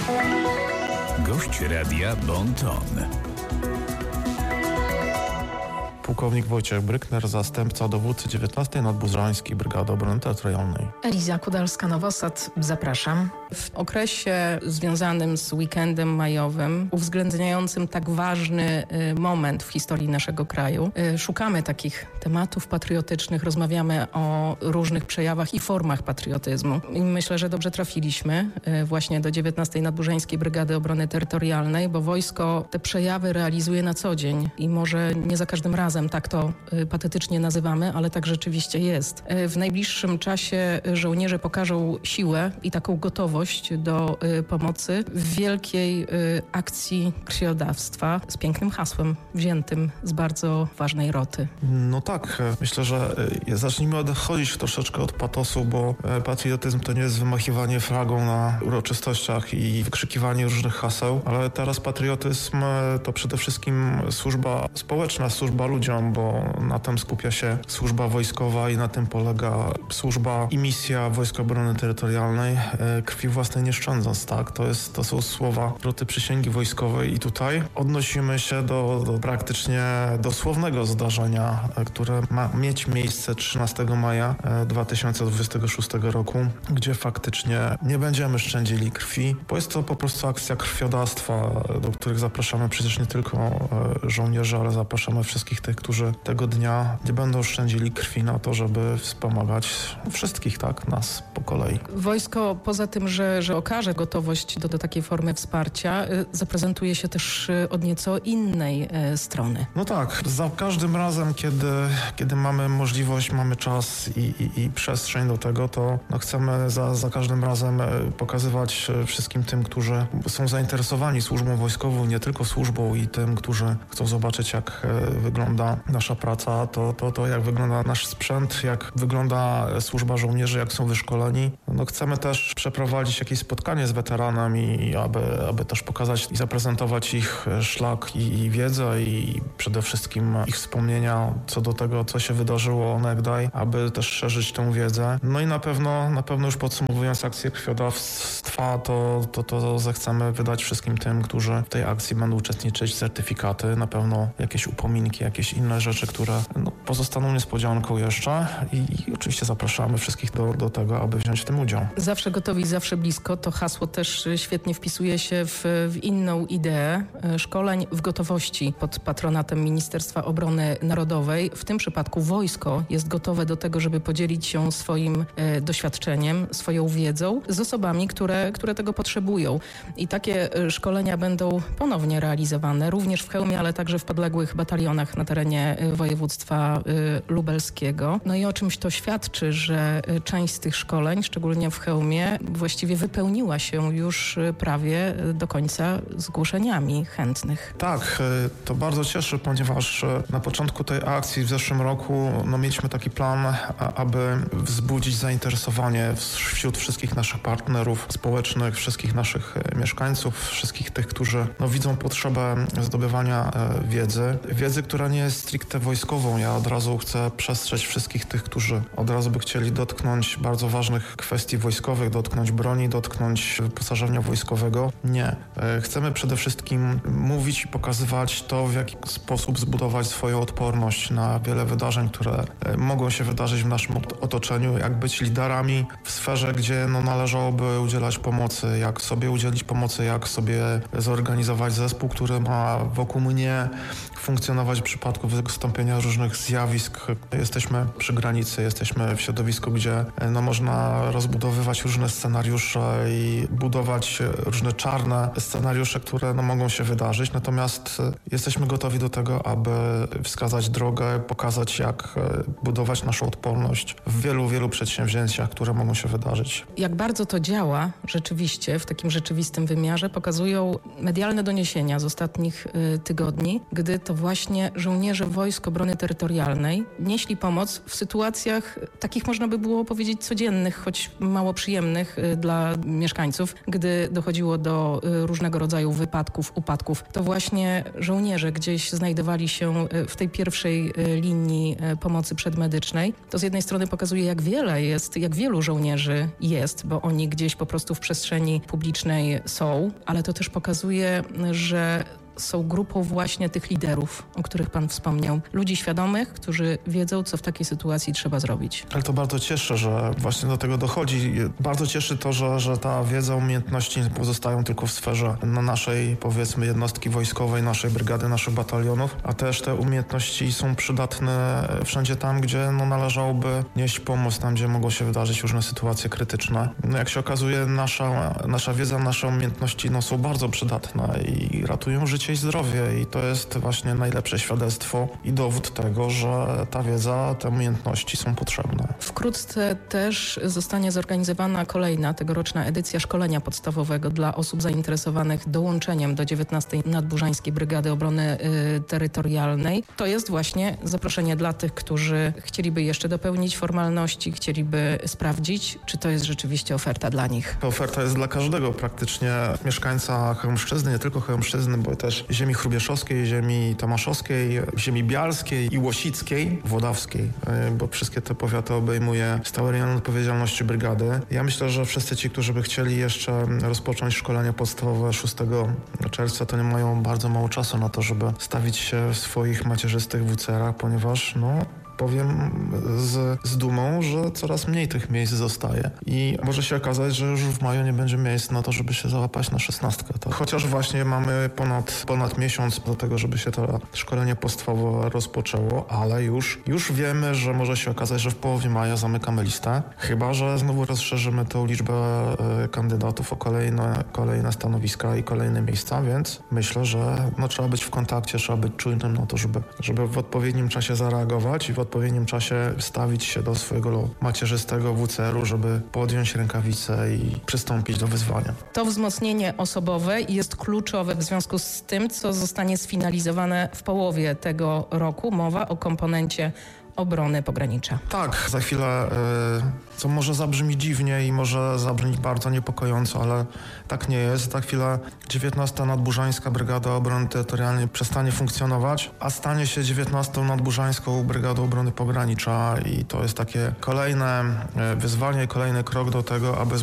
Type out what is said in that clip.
Gość Radia Bon Ton. Pułkownik Wojciech Brykner, zastępca dowódcy 19. Nadbużańskiej Brygady Obrony Terytorialnej. Eliza Kudalska-Nowosad, zapraszam. W okresie związanym z weekendem majowym, uwzględniającym tak ważny moment w historii naszego kraju, szukamy takich tematów patriotycznych, rozmawiamy o różnych przejawach i formach patriotyzmu. I myślę, że dobrze trafiliśmy właśnie do 19. Nadbużańskiej Brygady Obrony Terytorialnej, bo wojsko te przejawy realizuje na co dzień i może nie za każdym razem tak to patetycznie nazywamy, ale tak rzeczywiście jest. W najbliższym czasie żołnierze pokażą siłę i taką gotowość do pomocy w wielkiej akcji krwiodawstwa z pięknym hasłem wziętym z bardzo ważnej roty. No tak, myślę, że zacznijmy odchodzić troszeczkę od patosu, bo patriotyzm to nie jest wymachiwanie flagą na uroczystościach i wykrzykiwanie różnych haseł, ale teraz patriotyzm to przede wszystkim służba społeczna, służba ludziom, bo na tym skupia się służba wojskowa i na tym polega służba i misja Wojsk Obrony Terytorialnej, krwi własnej nie szczędząc, tak? To są słowa roty przysięgi wojskowej i tutaj odnosimy się do praktycznie dosłownego zdarzenia, które ma mieć miejsce 13 maja 2026 roku, gdzie faktycznie nie będziemy szczędzili krwi, bo jest to po prostu akcja krwiodawstwa, do których zapraszamy przecież nie tylko żołnierzy, ale zapraszamy wszystkich tych, którzy tego dnia nie będą szczędzili krwi na to, żeby wspomagać wszystkich, tak, nas po kolei. Wojsko poza tym, że okaże gotowość do takiej formy wsparcia, zaprezentuje się też od nieco innej strony. No tak, za każdym razem, kiedy mamy możliwość, mamy czas i przestrzeń do tego, to chcemy za każdym razem pokazywać wszystkim tym, którzy są zainteresowani służbą wojskową, nie tylko służbą i tym, którzy chcą zobaczyć, jak wygląda nasza praca, to jak wygląda nasz sprzęt, jak wygląda służba żołnierzy, jak są wyszkoleni. No chcemy też przeprowadzić jakieś spotkanie z weteranem i aby też pokazać i zaprezentować ich szlak i wiedzę i przede wszystkim ich wspomnienia co do tego, co się wydarzyło onegdaj, aby też szerzyć tę wiedzę. No i na pewno już podsumowując akcję krwiodawstwa, to zechcemy wydać wszystkim tym, którzy w tej akcji będą uczestniczyć, certyfikaty, na pewno jakieś upominki, jakieś inne rzeczy, które pozostaną niespodzianką jeszcze i oczywiście zapraszamy wszystkich do tego, aby wziąć w tym udział. Zawsze gotowi, zawsze blisko. To hasło też świetnie wpisuje się w inną ideę szkoleń w gotowości pod patronatem Ministerstwa Obrony Narodowej. W tym przypadku wojsko jest gotowe do tego, żeby podzielić się swoim doświadczeniem, swoją wiedzą z osobami, które tego potrzebują. I takie szkolenia będą ponownie realizowane również w Chełmie, ale także w podległych batalionach na terenie województwa lubelskiego. No i o czymś to świadczy, że część z tych szkoleń, szczególnie w Chełmie, właściwie wypełniła się już prawie do końca zgłoszeniami chętnych. Tak, to bardzo cieszy, ponieważ na początku tej akcji w zeszłym roku mieliśmy taki plan, aby wzbudzić zainteresowanie wśród wszystkich naszych partnerów społecznych, wszystkich naszych mieszkańców, wszystkich tych, którzy widzą potrzebę zdobywania wiedzy, która nie jest stricte wojskową. Ja od razu chcę przestrzec wszystkich tych, którzy od razu by chcieli dotknąć bardzo ważnych kwestii wojskowych, dotknąć broni, dotknąć wyposażenia wojskowego. Nie. Chcemy przede wszystkim mówić i pokazywać to, w jaki sposób zbudować swoją odporność na wiele wydarzeń, które mogą się wydarzyć w naszym otoczeniu, jak być liderami w sferze, gdzie należałoby udzielać pomocy, jak sobie udzielić pomocy, jak sobie zorganizować zespół, który ma wokół mnie funkcjonować w przypadku wystąpienia różnych zjawisk. Jesteśmy przy granicy, jesteśmy w środowisku, gdzie można rozbudowywać różne scenariusze i budować różne czarne scenariusze, które mogą się wydarzyć. Natomiast jesteśmy gotowi do tego, aby wskazać drogę, pokazać, jak budować naszą odporność w wielu przedsięwzięciach, które mogą się wydarzyć. Jak bardzo to działa rzeczywiście w takim rzeczywistym wymiarze, pokazują medialne doniesienia z ostatnich tygodni, gdy to właśnie żołnierze żołnierze Wojsk Obrony Terytorialnej nieśli pomoc w sytuacjach takich, można by było powiedzieć, codziennych, choć mało przyjemnych dla mieszkańców, gdy dochodziło do różnego rodzaju wypadków, upadków. To właśnie żołnierze gdzieś znajdowali się w tej pierwszej linii pomocy przedmedycznej. To z jednej strony pokazuje, jak wielu żołnierzy jest, bo oni gdzieś po prostu w przestrzeni publicznej są, ale to też pokazuje, że są grupą właśnie tych liderów, o których pan wspomniał. Ludzi świadomych, którzy wiedzą, co w takiej sytuacji trzeba zrobić. Ale to bardzo cieszy, że właśnie do tego dochodzi. Bardzo cieszy to, że ta wiedza, umiejętności nie pozostają tylko w sferze naszej, powiedzmy, jednostki wojskowej, naszej brygady, naszych batalionów, a też te umiejętności są przydatne wszędzie tam, gdzie należałoby nieść pomoc, tam, gdzie mogą się wydarzyć różne sytuacje krytyczne. Jak się okazuje, nasza wiedza, nasze umiejętności są bardzo przydatne i ratują życie i zdrowie, i to jest właśnie najlepsze świadectwo i dowód tego, że ta wiedza, te umiejętności są potrzebne. Wkrótce też zostanie zorganizowana kolejna tegoroczna edycja szkolenia podstawowego dla osób zainteresowanych dołączeniem do 19. Nadburzańskiej Brygady Obrony Terytorialnej. To jest właśnie zaproszenie dla tych, którzy chcieliby jeszcze dopełnić formalności, chcieliby sprawdzić, czy to jest rzeczywiście oferta dla nich. Ta oferta jest dla każdego praktycznie mieszkańca Chełmszczyzny, nie tylko Chełmszczyzny, bo też ziemi chrubieszowskiej, ziemi tomaszowskiej, ziemi bialskiej i łosickiej, włodawskiej, bo wszystkie te powiaty obejmuje stały rejon odpowiedzialności brygady. Ja myślę, że wszyscy ci, którzy by chcieli jeszcze rozpocząć szkolenie podstawowe 6 czerwca, to nie mają bardzo mało czasu na to, żeby stawić się w swoich macierzystych WC-ach, ponieważ powiem z dumą, że coraz mniej tych miejsc zostaje. I może się okazać, że już w maju nie będzie miejsc na to, żeby się załapać na 16. Tak? Chociaż właśnie mamy ponad miesiąc do tego, żeby się to szkolenie podstawowe rozpoczęło, ale już wiemy, że może się okazać, że w połowie maja zamykamy listę. Chyba że znowu rozszerzymy tę liczbę kandydatów o kolejne stanowiska i kolejne miejsca, więc myślę, że trzeba być w kontakcie, trzeba być czujnym na to, żeby w odpowiednim czasie zareagować i w odpowiednim czasie stawić się do swojego macierzystego WCR-u, żeby podjąć rękawice i przystąpić do wyzwania. To wzmocnienie osobowe jest kluczowe w związku z tym, co zostanie sfinalizowane w połowie tego roku. Mowa o komponencie obrony pogranicza. Tak, za chwilę, co może zabrzmi dziwnie i może zabrzmieć bardzo niepokojąco, ale tak nie jest. Za chwilę 19. Nadburzańska Brygada Obrony Terytorialnej przestanie funkcjonować, a stanie się 19. Nadburzańską Brygadą Obrony Pogranicza i to jest takie kolejne wyzwanie, kolejny krok do tego, aby